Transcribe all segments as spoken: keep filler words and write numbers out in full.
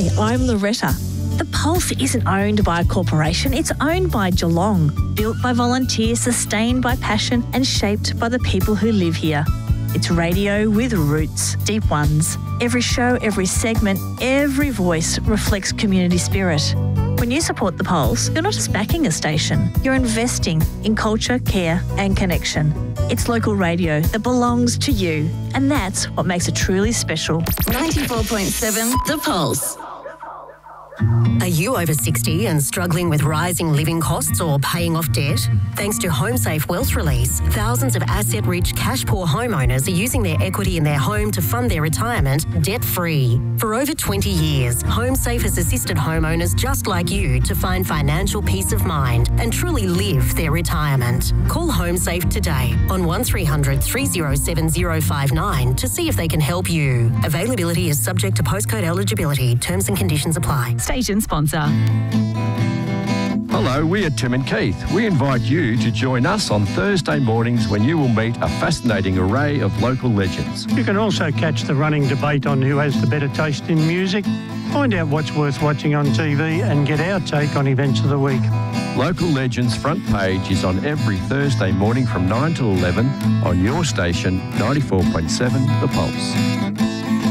Hi, I'm Loretta. The Pulse isn't owned by a corporation, it's owned by Geelong. Built by volunteers, sustained by passion and shaped by the people who live here. It's radio with roots, deep ones. Every show, every segment, every voice reflects community spirit. When you support The Pulse, you're not just backing a station, you're investing in culture, care and connection. It's local radio that belongs to you, and that's what makes it truly special. ninety-four point seven The Pulse. Are you over sixty and struggling with rising living costs or paying off debt? Thanks to HomeSafe Wealth Release, thousands of asset-rich, cash-poor homeowners are using their equity in their home to fund their retirement debt-free. For over twenty years, HomeSafe has assisted homeowners just like you to find financial peace of mind and truly live their retirement. Call HomeSafe today on one three hundred, three oh seven, oh five nine to see if they can help you. Availability is subject to postcode eligibility. Terms and conditions apply. Station sponsor. Hello, we are Tim and Keith. We invite you to join us on Thursday mornings when you will meet a fascinating array of local legends. You can also catch the running debate on who has the better taste in music, find out what's worth watching on T V and get our take on events of the week. Local Legends front page is on every Thursday morning from nine till eleven on your station, ninety-four point seven The Pulse.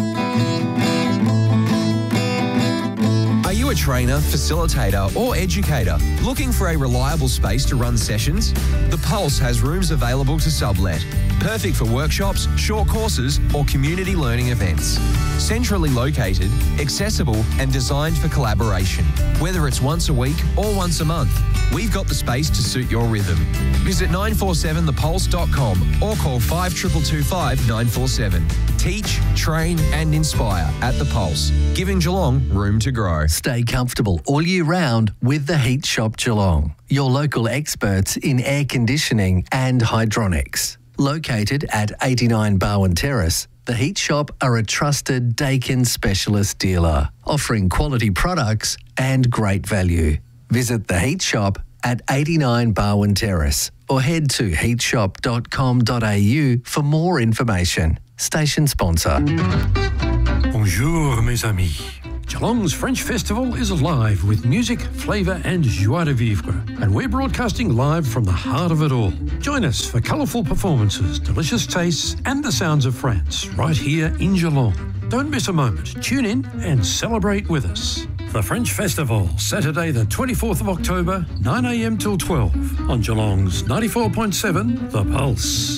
Are you a trainer, facilitator or educator looking for a reliable space to run sessions? The Pulse has rooms available to sublet. Perfect for workshops, short courses or community learning events. Centrally located, accessible and designed for collaboration. Whether it's once a week or once a month, we've got the space to suit your rhythm. Visit nine four seven the pulse dot com or call five two two two five nine four seven. Teach, train and inspire at The Pulse, giving Geelong room to grow. Stay comfortable all year round with the Heat Shop Geelong, your local experts in air conditioning and hydronics. Located at eighty-nine Barwon Terrace, the Heat Shop are a trusted Daikin specialist dealer, offering quality products and great value. Visit the Heat Shop at eighty-nine Barwon Terrace or head to heat shop dot com dot a u for more information. Station sponsor. Bonjour, mes amis. Geelong's French Festival is alive with music, flavour and joie de vivre. And we're broadcasting live from the heart of it all. Join us for colourful performances, delicious tastes and the sounds of France right here in Geelong. Don't miss a moment. Tune in and celebrate with us. The French Festival, Saturday the twenty-fourth of October, nine a m till twelve on Geelong's ninety-four point seven The Pulse.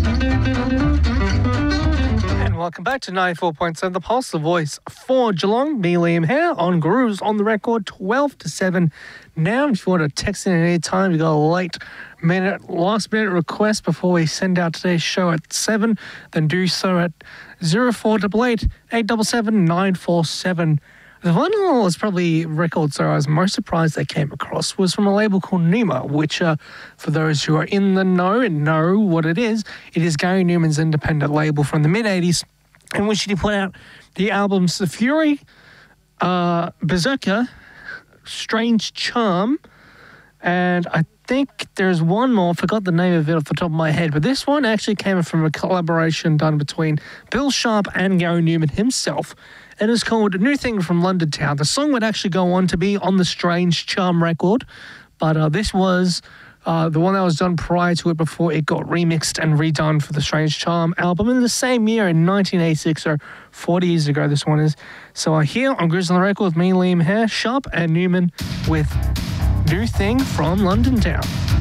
And welcome back to ninety-four point seven The Pulse, the voice for Geelong. Me, Liam Hare, on Grooves on the record, twelve to seven. Now, if you want to text in at any time, you got a late minute, last minute request before we send out today's show at seven, then do so at zero four eight eight, eight seven seven, nine four seven. The one I was probably records that I was most surprised they came across was from a label called Numa, which, uh, for those who are in the know and know what it is, it is Gary Numan's independent label from the mid-eighties, in which he put out the albums The Fury, uh, Berserker, Strange Charm, and I think there's one more, I forgot the name of it off the top of my head, but this one actually came from a collaboration done between Bill Sharp and Gary Numan himself. It is called A New Thing from London Town. The song would actually go on to be on the Strange Charm record, but uh, this was uh, the one that was done prior to it before it got remixed and redone for the Strange Charm album in the same year in nineteen eighty-six, or forty years ago this one is. So uh, here on Grooves on the Record with me, Liam Hare, Sharp and Numan with New Thing from London Town.